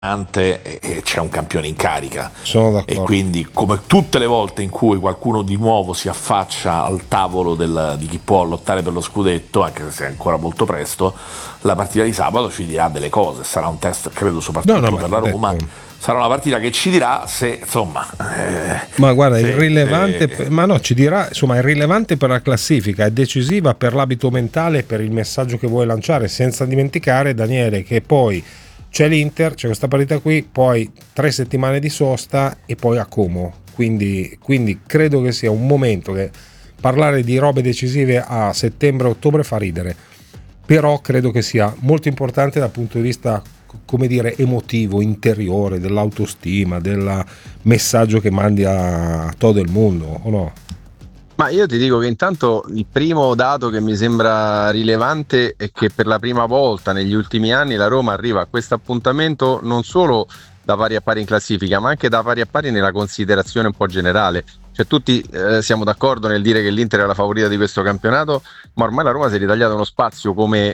e c'è un campione in carica, Sono d'accordo. e quindi come tutte le volte in cui qualcuno di nuovo si affaccia al tavolo di chi può lottare per lo scudetto, anche se è ancora molto presto, la partita di sabato ci dirà delle cose. Sarà un test, credo, soprattutto per la Roma. Sarà una partita che ci dirà se, insomma, ma guarda, è irrilevante, ma no, ci dirà, insomma, è rilevante per la classifica, è decisiva per l'abito mentale, per il messaggio che vuoi lanciare, senza dimenticare, Daniele, che poi c'è l'Inter, c'è questa partita qui, poi 3 settimane di sosta e poi a Como, quindi credo che sia un momento che parlare di robe decisive a settembre-ottobre fa ridere, però credo che sia molto importante dal punto di vista, come dire, emotivo, interiore, dell'autostima, del messaggio che mandi a todo il mondo, o no? Ma io ti dico che intanto il primo dato che mi sembra rilevante è che per la prima volta negli ultimi anni la Roma arriva a questo appuntamento non solo da pari a pari in classifica, ma anche da pari a pari nella considerazione un po' generale. Cioè tutti siamo d'accordo nel dire che l'Inter è la favorita di questo campionato, ma ormai la Roma si è ritagliata uno spazio come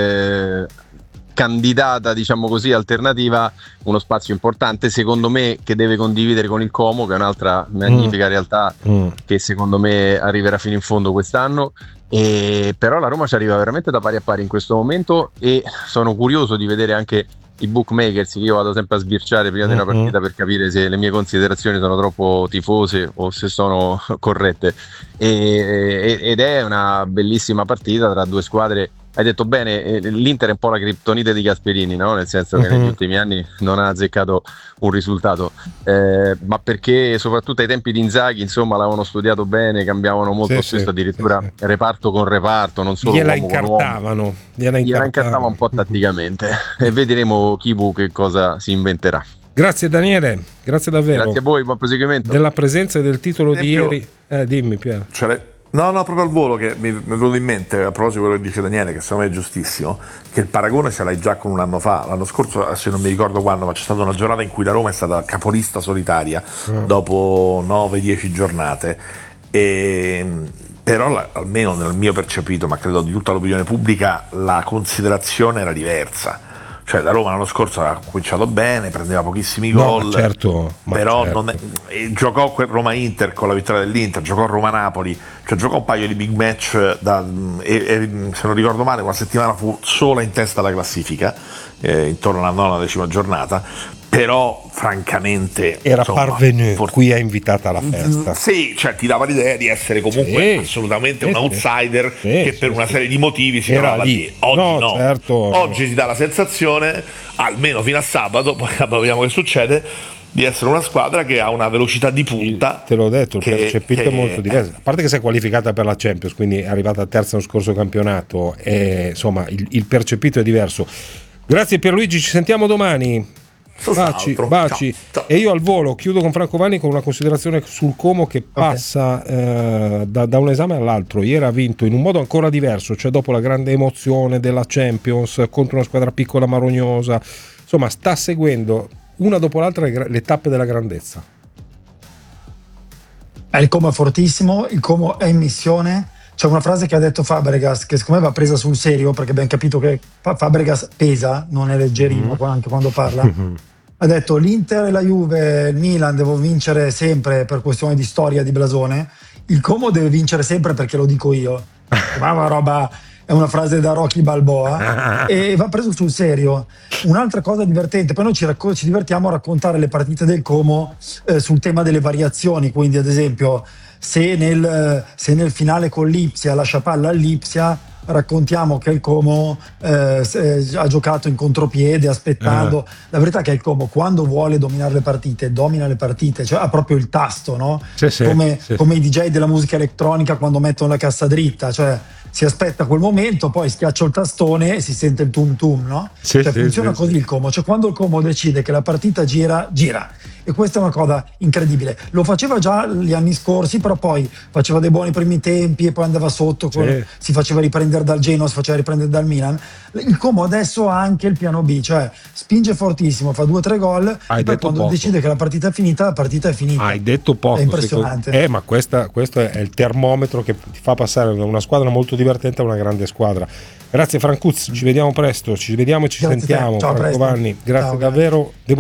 candidata, diciamo così, alternativa, uno spazio importante secondo me che deve condividere con il Como, che è un'altra magnifica realtà che secondo me arriverà fino in fondo quest'anno. Però la Roma ci arriva veramente da pari a pari in questo momento e sono curioso di vedere anche i bookmakers, che io vado sempre a sbirciare prima di una partita per capire se le mie considerazioni sono troppo tifose o se sono corrette, ed è una bellissima partita tra due squadre. Hai detto bene, l'Inter è un po' la criptonite di Gasperini, no? Nel senso che negli ultimi anni non ha azzeccato un risultato, ma perché soprattutto ai tempi di Inzaghi, insomma, l'avevano studiato bene, cambiavano molto spesso, addirittura reparto con reparto, non solo gliela uomo incartavano, con uomo. Gliela incartava un po' tatticamente e vedremo Kibu che cosa si inventerà. Grazie Daniele, grazie davvero. Grazie a voi, buon proseguimento. Della presenza e del titolo di ieri. Dimmi Piero. No, proprio al volo che mi è venuto in mente, a proposito di quello che dice Daniele, che secondo me è giustissimo, che il paragone ce l'hai già con un anno fa. L'anno scorso, se non mi ricordo quando, ma c'è stata una giornata in cui la Roma è stata capolista solitaria dopo 9-10 giornate, però almeno nel mio percepito, ma credo di tutta l'opinione pubblica, la considerazione era diversa. Cioè la Roma l'anno scorso aveva cominciato bene, prendeva pochissimi gol, però giocò quel Roma-Inter con la vittoria dell'Inter, giocò Roma-Napoli, cioè giocò un paio di big match e se non ricordo male una settimana fu sola in testa alla classifica, intorno alla 9ª giornata, però francamente era parvenu qui è invitata alla festa. Sì, cioè ti dava l'idea di essere comunque assolutamente un outsider che per una serie di motivi si trova lì. Oggi no. Certo. Oggi si dà la sensazione, almeno fino a sabato, poi vediamo che succede, di essere una squadra che ha una velocità di punta. Te l'ho detto, il percepito è molto diverso. A parte che si è qualificata per la Champions, quindi è arrivata terza nello scorso campionato, e insomma il percepito è diverso. Grazie Pierluigi, ci sentiamo domani. Baci. Ciao. E io al volo chiudo con Franco Vanni con una considerazione sul Como che passa da un esame all'altro. Ieri ha vinto in un modo ancora diverso, cioè dopo la grande emozione della Champions contro una squadra piccola ma rognosa, insomma sta seguendo una dopo l'altra le tappe della grandezza. Il Como è fortissimo, il Como è in missione. C'è una frase che ha detto Fabregas che secondo me va presa sul serio, perché abbiamo capito che Fabregas pesa, non è leggerino anche quando parla. Ha detto l'Inter e la Juve, il Milan devo vincere sempre per questione di storia, di blasone, il Como deve vincere sempre perché lo dico io. Ma roba, è una frase da Rocky Balboa e va preso sul serio. Un'altra cosa divertente, poi noi ci divertiamo a raccontare le partite del Como sul tema delle variazioni, quindi ad esempio se nel finale con l'Ipsia lascia palla all'Ipsia, raccontiamo che il Como ha giocato in contropiede aspettando. La verità è che il Como quando vuole dominare le partite domina le partite, cioè ha proprio il tasto, no? Come i DJ della musica elettronica quando mettono la cassa dritta, cioè si aspetta quel momento, poi schiaccia il tastone e si sente il tum tum, no? Funziona così il Como, cioè quando il Como decide che la partita gira, e questa è una cosa incredibile. Lo faceva già gli anni scorsi, però poi faceva dei buoni primi tempi e poi andava sotto, si faceva riprendere dal Genoa, si faceva riprendere dal Milan. Il Como adesso ha anche il piano B, cioè spinge fortissimo, fa 2 o 3 gol e poi quando decide che la partita è finita, la partita è finita. Hai detto poco, è impressionante. Ma questo è il termometro che ti fa passare da una squadra molto divertente a una grande squadra. Grazie Francuz, ci vediamo presto, ci vediamo e ci sentiamo. Ciao, Franco Vanni, grazie davvero.